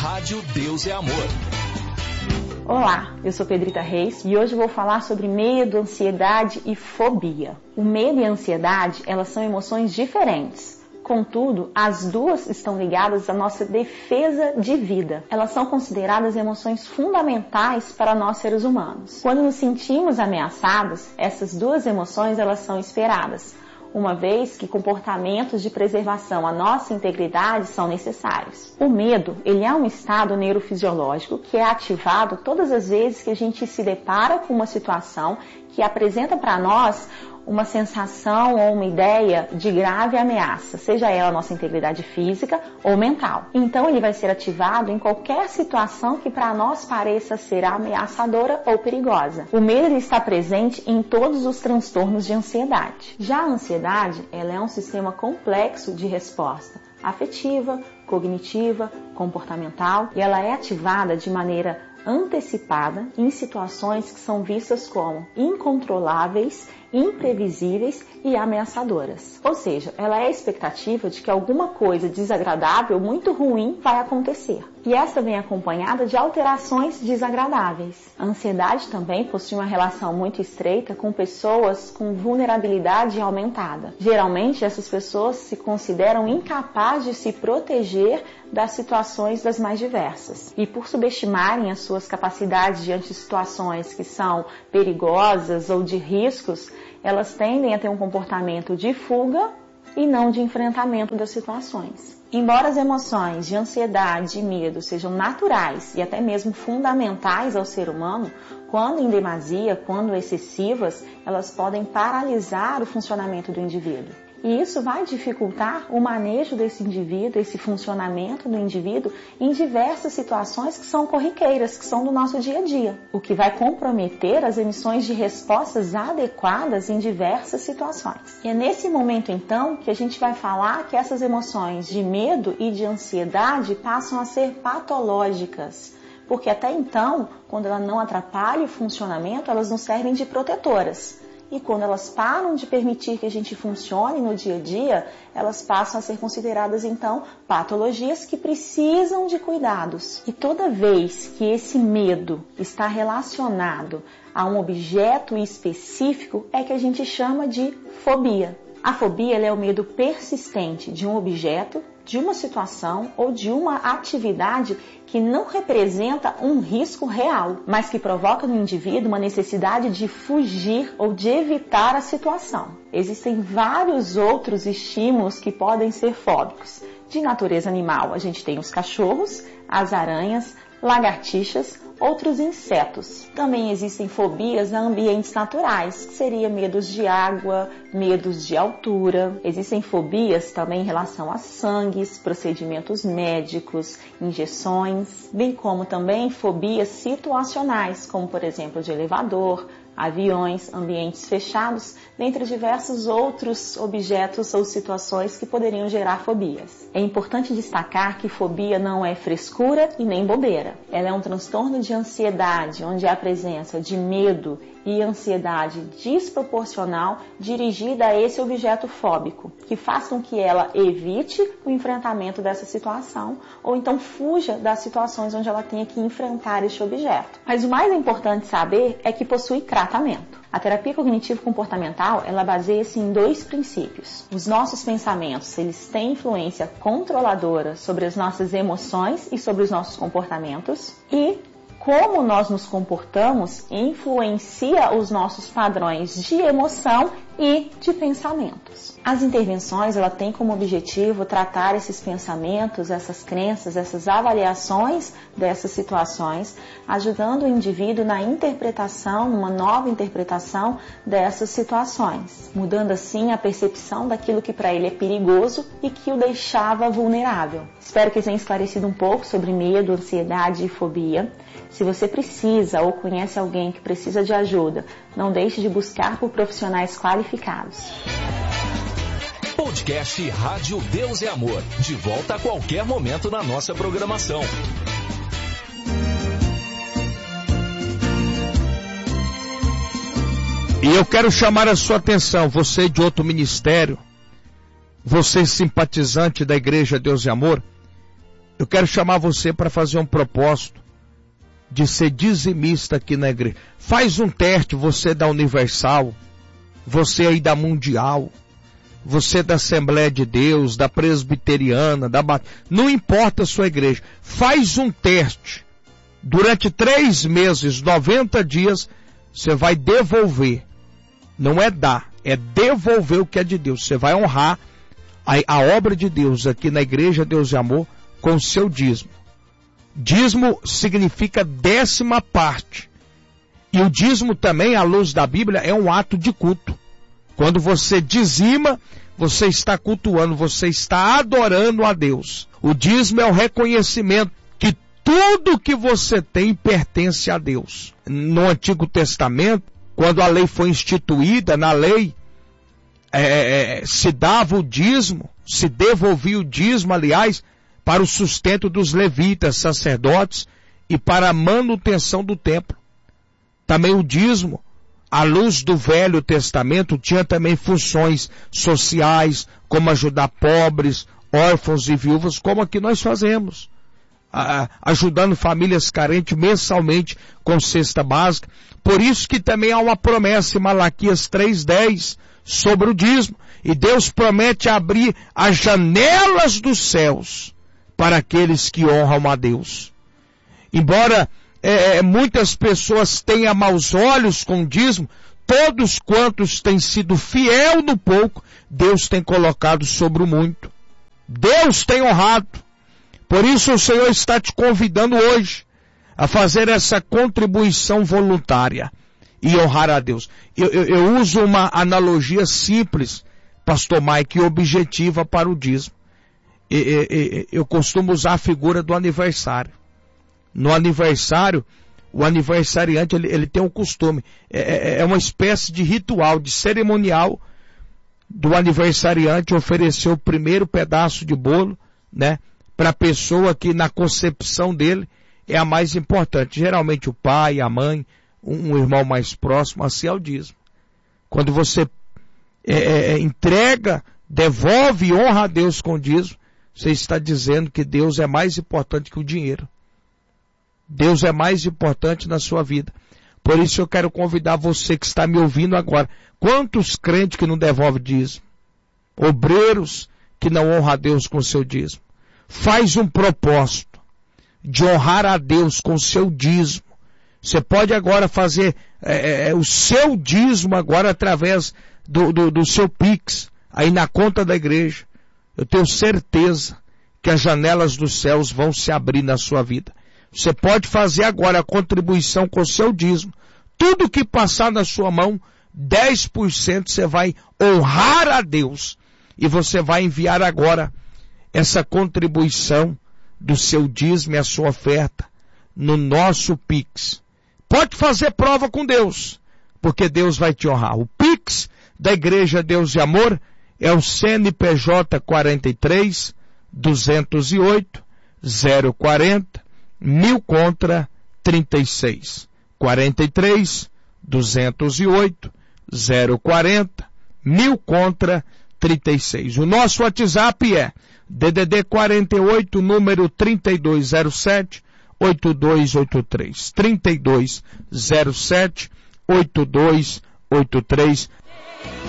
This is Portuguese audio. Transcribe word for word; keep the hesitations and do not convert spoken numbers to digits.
Rádio Deus é Amor. Olá, eu sou Pedrita Reis e hoje vou falar sobre medo, ansiedade e fobia. O medo e a ansiedade, elas são emoções diferentes. Contudo, as duas estão ligadas à nossa defesa de vida. Elas são consideradas emoções fundamentais para nós seres humanos. Quando nos sentimos ameaçados, essas duas emoções elas são esperadas, uma vez que comportamentos de preservação à nossa integridade são necessários. O medo, ele é um estado neurofisiológico que é ativado todas as vezes que a gente se depara com uma situação que apresenta para nós uma sensação ou uma ideia de grave ameaça, seja ela a nossa integridade física ou mental. Então ele vai ser ativado em qualquer situação que para nós pareça ser ameaçadora ou perigosa. O medo ele está presente em todos os transtornos de ansiedade. Já a ansiedade, ela é um sistema complexo de resposta afetiva, cognitiva, comportamental, e ela é ativada de maneira antecipada em situações que são vistas como incontroláveis, imprevisíveis e ameaçadoras. Ou seja, ela é a expectativa de que alguma coisa desagradável, muito ruim, vai acontecer. E essa vem acompanhada de alterações desagradáveis. A ansiedade também possui uma relação muito estreita com pessoas com vulnerabilidade aumentada. Geralmente, essas pessoas se consideram incapazes de se proteger das situações das mais diversas. E por subestimarem as suas capacidades diante de situações que são perigosas ou de riscos, elas tendem a ter um comportamento de fuga e não de enfrentamento das situações. Embora as emoções de ansiedade e medo sejam naturais e até mesmo fundamentais ao ser humano, quando em demasia, quando excessivas, elas podem paralisar o funcionamento do indivíduo. E isso vai dificultar o manejo desse indivíduo, esse funcionamento do indivíduo em diversas situações que são corriqueiras, que são do nosso dia a dia, o que vai comprometer as emissões de respostas adequadas em diversas situações. E é nesse momento, então, que a gente vai falar que essas emoções de medo e de ansiedade passam a ser patológicas, porque até então, quando ela não atrapalha o funcionamento, elas nos servem de protetoras. E quando elas param de permitir que a gente funcione no dia a dia, elas passam a ser consideradas, então, patologias que precisam de cuidados. E toda vez que esse medo está relacionado a um objeto específico, é que a gente chama de fobia. A fobia ela é o medo persistente de um objeto, de uma situação ou de uma atividade que não representa um risco real, mas que provoca no indivíduo uma necessidade de fugir ou de evitar a situação. Existem vários outros estímulos que podem ser fóbicos. De natureza animal, a gente tem os cachorros, as aranhas, lagartixas, outros insetos. Também existem fobias a ambientes naturais, que seria medos de água, medos de altura. Existem fobias também em relação a sangues, procedimentos médicos, injeções, bem como também fobias situacionais, como por exemplo de elevador, aviões, ambientes fechados, dentre diversos outros objetos ou situações que poderiam gerar fobias. É importante destacar que fobia não é frescura e nem bobeira. Ela é um transtorno de ansiedade, onde há a presença de medo e ansiedade desproporcional dirigida a esse objeto fóbico, que faz com que ela evite o enfrentamento dessa situação ou então fuja das situações onde ela tenha que enfrentar este objeto. Mas o mais importante saber é que possui tratamento. A terapia cognitivo-comportamental, ela baseia-se em dois princípios. Os nossos pensamentos, eles têm influência controladora sobre as nossas emoções e sobre os nossos comportamentos, e como nós nos comportamos influencia os nossos padrões de emoção e de pensamentos. As intervenções, ela tem como objetivo tratar esses pensamentos, essas crenças, essas avaliações dessas situações, ajudando o indivíduo na interpretação, numa nova interpretação dessas situações, mudando assim a percepção daquilo que para ele é perigoso e que o deixava vulnerável. Espero que tenha esclarecido um pouco sobre medo, ansiedade e fobia. Se você precisa ou conhece alguém que precisa de ajuda, não deixe de buscar por profissionais qualificados. Podcast Rádio Deus é Amor. De volta a qualquer momento na nossa programação. E eu quero chamar a sua atenção, você de outro ministério, você simpatizante da Igreja Deus é Amor, Eu quero chamar você para fazer um propósito de ser dizimista aqui na igreja. Faz um teste, você da Universal, você aí da Mundial, você da Assembleia de Deus, da Presbiteriana, da Bat... não importa a sua igreja. Faz um teste. Durante três meses, noventa dias, você vai devolver. Não é dar, é devolver o que é de Deus. Você vai honrar a, a obra de Deus aqui na Igreja Deus de Amor com o seu dízimo. Dízimo significa décima parte. E o dízimo também, à luz da Bíblia, é um ato de culto. Quando você dizima, você está cultuando, você está adorando a Deus. O dízimo é o reconhecimento que tudo que você tem pertence a Deus. No Antigo Testamento, quando a lei foi instituída, na lei é, se dava o dízimo, se devolvia o dízimo, aliás, para o sustento dos levitas, sacerdotes, e para a manutenção do templo. Também o dízimo, à luz do Velho Testamento, tinha também funções sociais, como ajudar pobres, órfãos e viúvas, como aqui nós fazemos. A, ajudando famílias carentes mensalmente com cesta básica. Por isso que também há uma promessa em Malaquias três, dez sobre o dízimo. E Deus promete abrir as janelas dos céus para aqueles que honram a Deus. Embora é, muitas pessoas tenham maus olhos com o dízimo, todos quantos têm sido fiel no pouco, Deus tem colocado sobre o muito. Deus tem honrado. Por isso o Senhor está te convidando hoje a fazer essa contribuição voluntária e honrar a Deus. Eu, eu, eu uso uma analogia simples, pastor Mike, e objetiva para o dízimo. Eu, eu, eu costumo usar a figura do aniversário. No aniversário, o aniversariante ele, ele tem um costume, é, é uma espécie de ritual, de cerimonial do aniversariante oferecer o primeiro pedaço de bolo, né? Para a pessoa que na concepção dele é a mais importante. Geralmente o pai, a mãe, um, um irmão mais próximo, assim é o dízimo. Quando você é, é, entrega, devolve e honra a Deus com o dízimo, você está dizendo que Deus é mais importante que o dinheiro. Deus é mais importante na sua vida. Por isso eu quero convidar você que está me ouvindo agora. Quantos crentes que não devolvem dízimo? Obreiros que não honram a Deus com o seu dízimo. Faz um propósito de honrar a Deus com o seu dízimo. Você pode agora fazer é, é, o seu dízimo agora através do, do, do seu Pix, aí na conta da igreja. Eu tenho certeza que as janelas dos céus vão se abrir na sua vida. Você pode fazer agora a contribuição com o seu dízimo. Tudo que passar na sua mão, dez por cento você vai honrar a Deus. E você vai enviar agora essa contribuição do seu dízimo e a sua oferta no nosso Pix. Pode fazer prova com Deus, porque Deus vai te honrar. O Pix da Igreja Deus de Amor é o C N P J quarenta e três, duzentos e oito, zero quarenta, mil contra trinta e seis. quarenta e três, duzentos e oito, zero quarenta, mil contra trinta e seis. O nosso WhatsApp é D D D quarenta e oito, número trinta e dois zero sete, oito dois oito três. trinta e dois zero sete, oito dois oito três.